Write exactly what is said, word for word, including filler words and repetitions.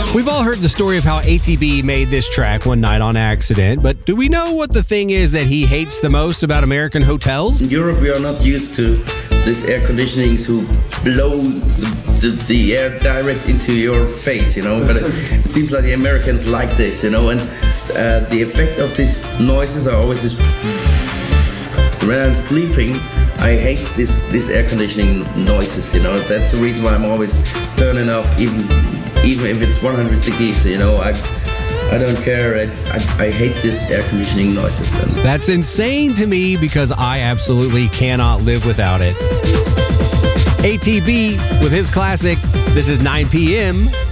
We've all heard the story of how A T B made this track one night on accident, but do we know what the thing is that he hates the most about American hotels? In Europe, we are not used to this air conditionings who blow the, the air direct into your face, you know, but it, it seems like the Americans like this, you know, and uh, the effect of these noises are always just... When I'm sleeping, I hate this, this air conditioning noises, you know, that's the reason why I'm always turning off, even even if it's one hundred degrees, you know, I I don't care, it's, I, I hate this air conditioning noises. That's insane to me because I absolutely cannot live without it. A T B with his classic, This Is nine p.m.